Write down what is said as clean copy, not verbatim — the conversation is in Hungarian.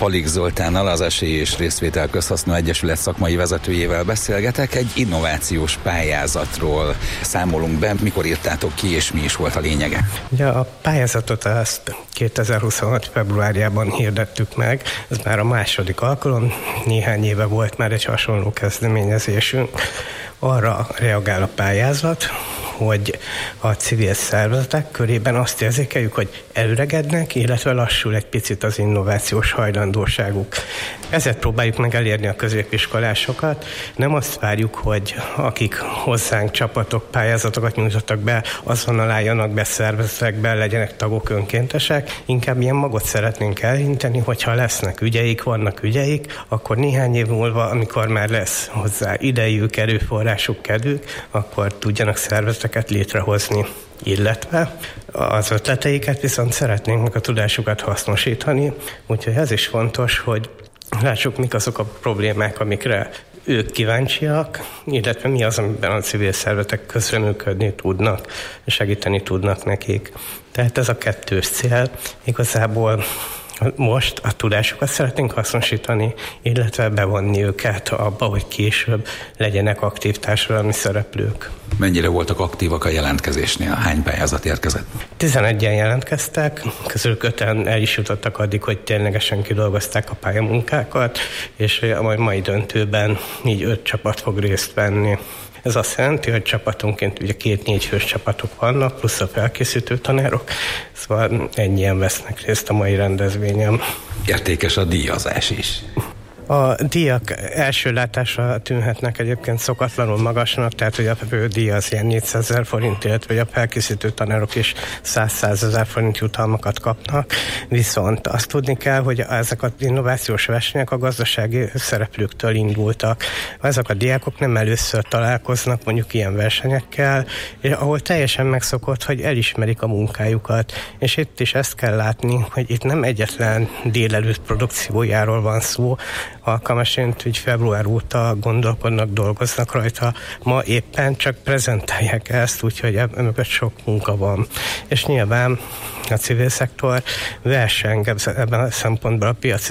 Palik Zoltánnal, az Esély és Részvétel Közhasznú Egyesület szakmai vezetőjével beszélgetek. Egy innovációs pályázatról számolunk be. Mikor írtátok ki, és mi is volt a lényege? Ugye a pályázatot azt 2026. februárjában hirdettük meg. Ez már a második alkalom. Néhány éve volt már egy hasonló kezdeményezésünk. Arra reagál a pályázat, hogy a civil szervezetek körében azt érzékeljük, hogy elöregednek, illetve lassul egy picit az innovációs hajlandóságuk. Ezért próbáljuk meg elérni a középiskolásokat. Nem azt várjuk, hogy akik hozzánk csapatok, pályázatokat nyújtottak be, azonnal álljanak be szervezetekbe, legyenek tagok, önkéntesek. Inkább ilyen magot szeretnénk elhinteni, hogyha lesznek ügyeik, vannak ügyeik, akkor néhány év múlva, amikor már lesz hozzá idejük, erőforrásuk, kedvük, akkor tudjanak szervezeteket létrehozni. Illetve az ötleteiket viszont szeretnénk meg a tudásukat hasznosítani, úgyhogy ez is fontos, hogy lássuk, mik azok a problémák, amikre ők kíváncsiak, illetve mi az, amiben a civil szervezetek közreműködni tudnak, segíteni tudnak nekik. Tehát ez a kettős cél. Igazából most a tudásukat szeretnénk hasznosítani, illetve bevonni őket abba, hogy később legyenek aktív társadalmi szereplők. Mennyire voltak aktívak a jelentkezésnél? Hány pályázat érkezett? 11-en jelentkeztek, közülük 5-en el is jutottak addig, hogy ténylegesen kidolgozták a pályamunkákat, és a mai döntőben így 5 csapat fog részt venni. Ez azt jelenti, hogy csapatonként ugye 2-4 fős csapatok vannak, plusz a felkészítő tanárok, szóval ennyien vesznek részt a mai rendezvényen. Értékes a díjazás is. A díjak első látásra tűnhetnek egyébként szokatlanul magasnak, tehát hogy a fő díj az ilyen 400 000 forint, illetve a felkészítő tanárok is 100 000 forint jutalmakat kapnak, viszont azt tudni kell, hogy ezek az innovációs versenyek a gazdasági szereplőktől indultak. Ezek a diákok nem először találkoznak mondjuk ilyen versenyekkel, és ahol teljesen megszokott, hogy elismerik a munkájukat, és itt is ezt kell látni, hogy itt nem egyetlen délelőtt produkciójáról van szó, alkalmasint, hogy február óta gondolkodnak, dolgoznak rajta. Ma éppen csak prezentálják ezt, úgyhogy ebben sok munka van. És nyilván a civil szektor verseng ebben a szempontból a piaci